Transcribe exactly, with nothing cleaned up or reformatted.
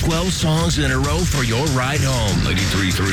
twelve songs in a row for your ride home. ninety-three point three